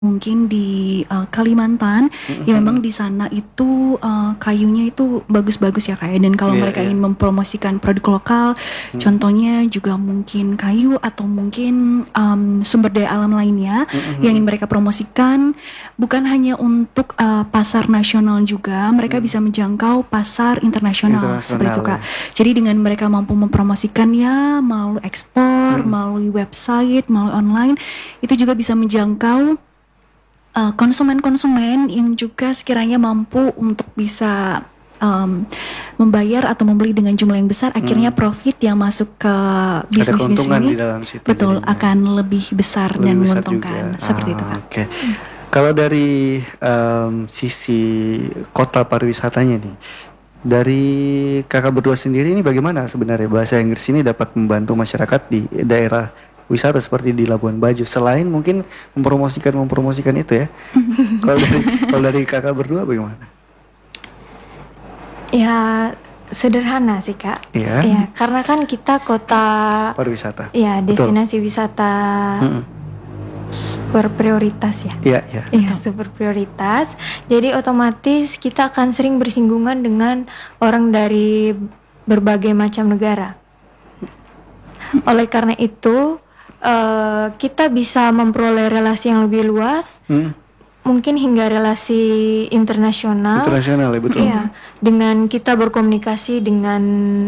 mungkin di Kalimantan, ya memang di sana itu kayunya itu bagus-bagus ya Kak ya. Dan kalau mereka ingin mempromosikan produk lokal, contohnya juga mungkin kayu atau mungkin sumber daya alam lainnya yang ingin mereka promosikan, bukan hanya untuk pasar nasional juga, mereka bisa menjangkau pasar internasional seperti itu Kak. Jadi dengan mereka mampu mempromosikannya melalui ekspor, melalui website, melalui online, itu juga bisa menjangkau konsumen-konsumen yang juga sekiranya mampu untuk bisa membayar atau membeli dengan jumlah yang besar, akhirnya profit yang masuk ke bisnis ini betul jadinya akan lebih besar lebih dan menguntungkan seperti itu Kak. Okay. Kalau dari sisi kota pariwisatanya nih, dari kakak berdua sendiri ini bagaimana sebenarnya bahasa Inggris ini dapat membantu masyarakat di daerah wisata seperti di Labuan Bajo, selain mungkin mempromosikan itu ya. Kalau dari kakak berdua bagaimana? Ya sederhana sih Kak. Ya, karena kan kita kota pariwisata. Ya, destinasi wisata super prioritas ya. Iya, super prioritas. Jadi otomatis kita akan sering bersinggungan dengan orang dari berbagai macam negara. Oleh karena itu kita bisa memperoleh relasi yang lebih luas, mungkin hingga relasi internasional. Internasional ya, betul. Iya, dengan kita berkomunikasi dengan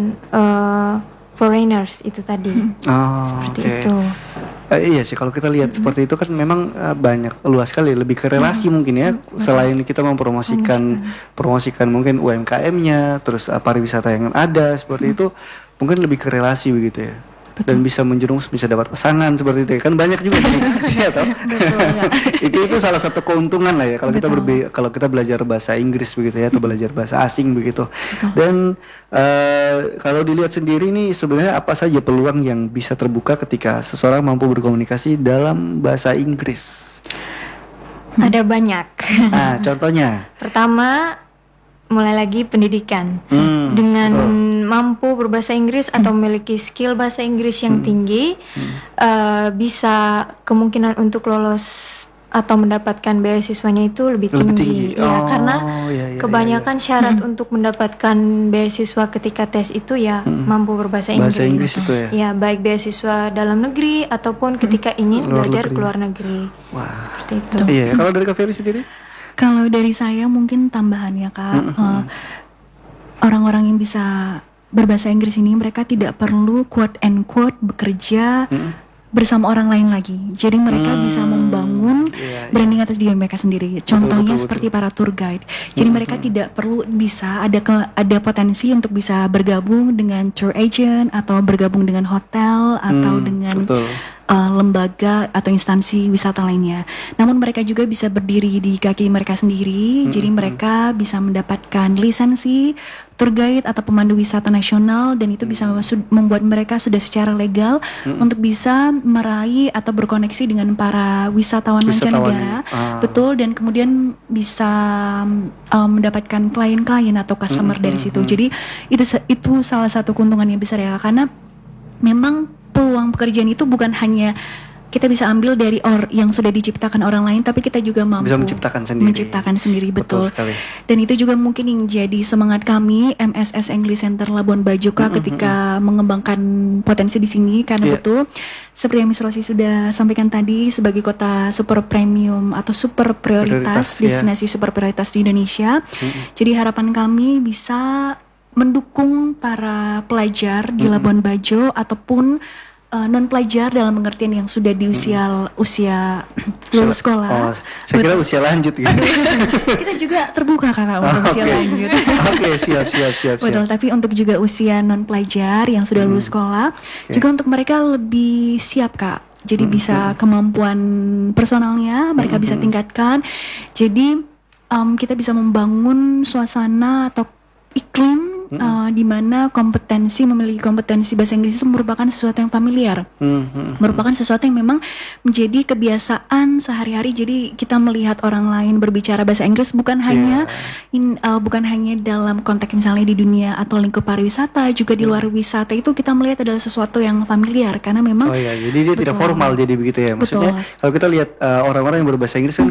foreigners itu tadi. Seperti itu. Iya sih, kalau kita lihat seperti itu kan memang banyak, luas sekali, lebih ke relasi mungkin ya. Selain kita mempromosikan mungkin UMKM-nya, terus pariwisata yang ada seperti itu, mungkin lebih ke relasi begitu ya. Betul. Dan bisa menjerumus, bisa dapat pasangan seperti itu kan banyak juga sih. Ya, toh? itu salah satu keuntungan lah ya kalau kalau kita belajar bahasa Inggris begitu ya, atau belajar bahasa asing begitu. Dan kalau dilihat sendiri nih sebenarnya apa saja peluang yang bisa terbuka ketika seseorang mampu berkomunikasi dalam bahasa Inggris? Ada banyak. Contohnya? Pertama, mulai lagi pendidikan. Dengan mampu berbahasa Inggris atau memiliki skill bahasa Inggris yang tinggi, bisa kemungkinan untuk lolos atau mendapatkan beasiswanya itu lebih tinggi. Ya, karena kebanyakan syarat untuk mendapatkan beasiswa ketika tes itu ya mampu berbahasa Inggris. Bahasa Inggris itu ya? Ya, baik beasiswa dalam negeri ataupun ketika ingin belajar ke luar negeri. Wah. Seperti itu. Iya, kalau dari Kak Ferry sendiri? Kalau dari saya mungkin tambahan ya Kak, orang-orang yang bisa berbahasa Inggris ini mereka tidak perlu quote and quote bekerja bersama orang lain lagi. Jadi mereka bisa membangun branding atas diri mereka sendiri. Contohnya seperti para tour guide. Jadi mereka tidak perlu ada potensi untuk bisa bergabung dengan tour agent atau bergabung dengan hotel atau dengan lembaga atau instansi wisata lainnya. Namun mereka juga bisa berdiri di kaki mereka sendiri. Jadi mereka bisa mendapatkan lisensi tour guide atau pemandu wisata nasional, dan itu bisa membuat mereka sudah secara legal untuk bisa meraih atau berkoneksi dengan para wisatawan mancanegara. Betul, dan kemudian bisa mendapatkan klien-klien atau customer dari situ. Jadi itu salah satu keuntungan yang besar ya, karena memang peluang pekerjaan itu bukan hanya kita bisa ambil dari yang sudah diciptakan orang lain, tapi kita juga mampu bisa menciptakan sendiri. Betul. Dan itu juga mungkin yang jadi semangat kami MSS English Center Labuan Bajo ketika mengembangkan potensi di sini, karena betul seperti yang Miss Rosi sudah sampaikan tadi, sebagai kota super premium atau super prioritas destinasi super prioritas di Indonesia. Jadi harapan kami bisa mendukung para pelajar di Labuan Bajo ataupun non pelajar dalam pengertian yang sudah di usia lulus sekolah. Saya kira usia lanjut gitu. Kita juga terbuka Kakak untuk usia lanjut. Siap. Betul, tapi untuk juga usia non pelajar yang sudah lulus sekolah, juga untuk mereka lebih siap Kak. Jadi bisa kemampuan personalnya mereka bisa tingkatkan. Jadi kita bisa membangun suasana atau iklim di mana memiliki kompetensi bahasa Inggris itu merupakan sesuatu yang familiar, merupakan sesuatu yang memang menjadi kebiasaan sehari-hari. Jadi kita melihat orang lain berbicara bahasa Inggris bukan hanya dalam konteks misalnya di dunia atau lingkup pariwisata, juga di luar wisata itu kita melihat adalah sesuatu yang familiar karena memang jadi dia tidak formal jadi begitu ya. Maksudnya Betul. kalau kita lihat orang-orang yang berbahasa Inggris kan